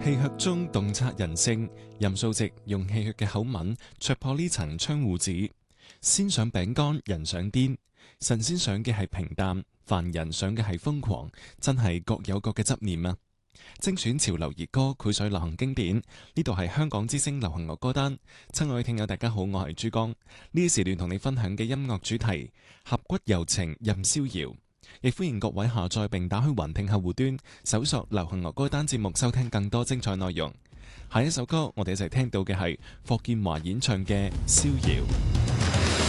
戲謔中洞察人性，任素汐用戲謔嘅口吻戳破呢層窗戶紙。先上餅乾，人上癲，神仙想嘅係平淡，凡人想嘅係瘋狂，真係各有各嘅執念啊！精選潮流熱歌，繪水流行經典。呢度係香港之聲流行樂歌單。親愛嘅聽友，大家好，我係珠江。呢時段同你分享嘅音樂主題，俠骨柔情任逍遙。亦歡迎各位下載並打開雲聽客戶端，搜索流行樂歌單節目，收聽更多精彩內容。下一首歌，我哋一齊聽到嘅係霍建華演唱嘅《逍遙》。